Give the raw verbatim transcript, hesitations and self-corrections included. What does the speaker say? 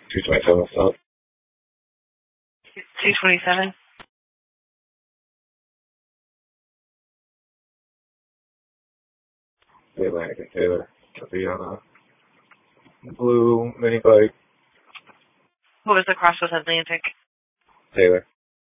two twenty-seven South. two twenty-seven. Atlantic and Taylor. I'll be on a blue mini bike. What was the cross with Atlantic? Taylor.